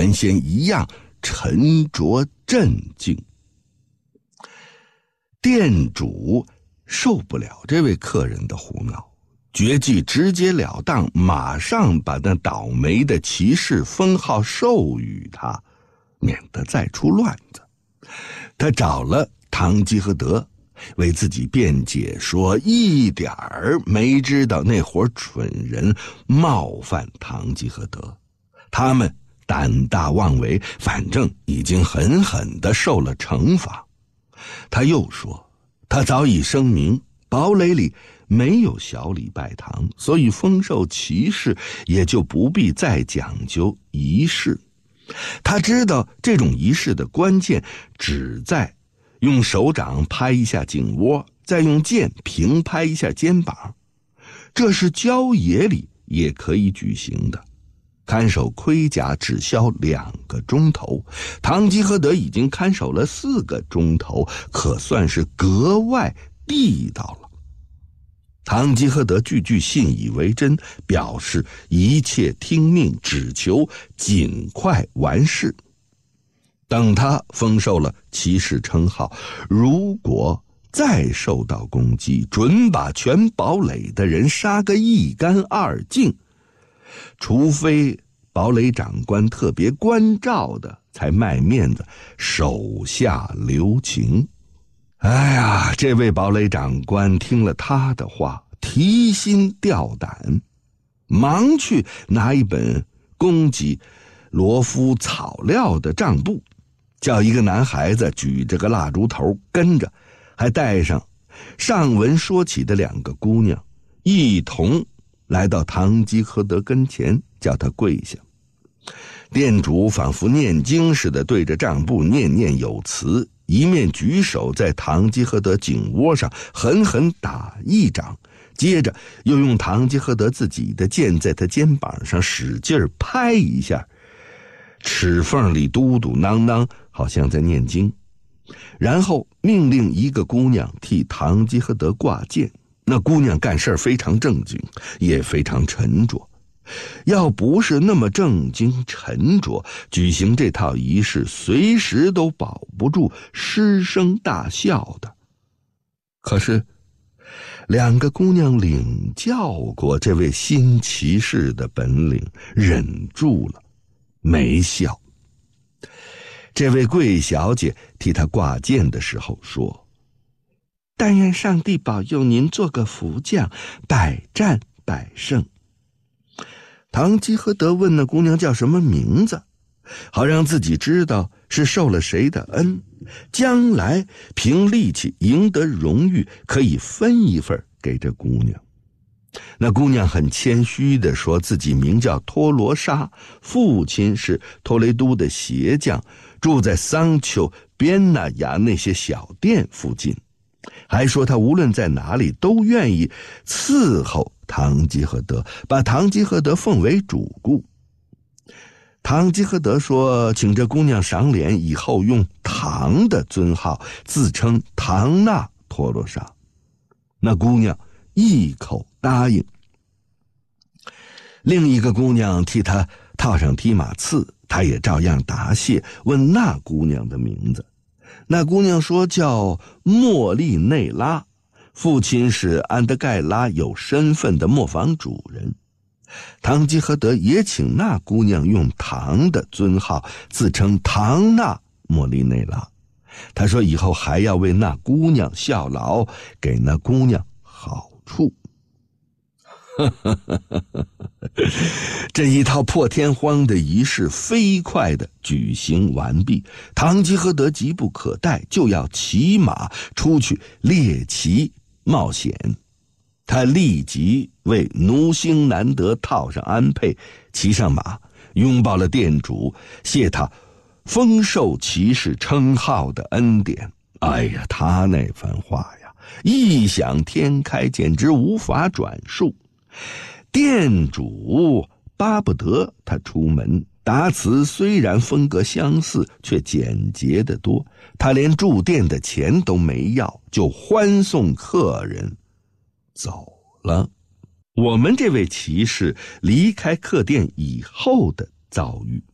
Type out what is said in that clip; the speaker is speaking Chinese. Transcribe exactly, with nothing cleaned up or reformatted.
原先一样沉着镇静。店主受不了这位客人的胡闹，决计直截了当，马上把那倒霉的骑士封号授予他，免得再出乱子。他找了堂吉诃德，为自己辩解说一点儿没知道那伙蠢人冒犯堂吉诃德，他们胆大妄为，反正已经狠狠地受了惩罚。他又说他早已声明堡垒里没有小礼拜堂，所以封授骑士也就不必再讲究仪式。他知道这种仪式的关键只在用手掌拍一下颈窝，再用剑平拍一下肩膀，这是郊野里也可以举行的。看守盔甲只需两个钟头，堂吉诃德已经看守了四个钟头，可算是格外地道了。堂吉诃德句句信以为真，表示一切听命，只求尽快完事。等他封授了骑士称号，如果再受到攻击，准把全堡垒的人杀个一干二净，除非堡垒长官特别关照的，才卖面子手下留情。哎呀，这位堡垒长官听了他的话，提心吊胆，忙去拿一本供给罗夫草料的账簿，叫一个男孩子举着个蜡烛头跟着，还带上上文说起的两个姑娘，一同来到堂吉诃德跟前，叫他跪下。店主仿佛念经似的对着账簿念念有词，一面举手在堂吉诃德颈窝上狠狠打一掌，接着又用堂吉诃德自己的剑在他肩膀上使劲拍一下，齿缝里嘟嘟囔囔，好像在念经。然后命令一个姑娘替堂吉诃德挂剑，那姑娘干事非常正经，也非常沉着。要不是那么正经沉着，举行这套仪式随时都保不住失声大笑的。可是两个姑娘领教过这位新骑士的本领，忍住了没笑。这位贵小姐替他挂剑的时候说：但愿上帝保佑您做个福将，百战百胜。堂吉诃德问那姑娘叫什么名字，好让自己知道是受了谁的恩，将来凭力气赢得荣誉，可以分一份给这姑娘。那姑娘很谦虚地说自己名叫托罗莎，父亲是托雷都的鞋匠，住在桑丘边纳亚那些小店附近，还说他无论在哪里都愿意伺候堂吉诃德，把堂吉诃德奉为主顾。堂吉诃德说请这姑娘赏脸，以后用堂的尊号自称唐纳托罗莎。那姑娘一口答应。另一个姑娘替他套上踢马刺，他也照样答谢，问那姑娘的名字。那姑娘说叫莫利内拉，父亲是安德盖拉有身份的磨坊主人。堂吉诃德也请那姑娘用唐的尊号自称唐纳莫利内拉，他说以后还要为那姑娘效劳，给那姑娘好处。这一套破天荒的仪式飞快地举行完毕，堂吉诃德急不可待，就要骑马出去猎奇冒险。他立即为奴星难得套上鞍辔，骑上马，拥抱了店主，谢他丰受骑士称号的恩典。哎呀，他那番话呀，异想天开，简直无法转述。店主巴不得他出门，答词虽然风格相似，却简洁得多。他连住店的钱都没要，就欢送客人走了。我们这位骑士离开客店以后的遭遇，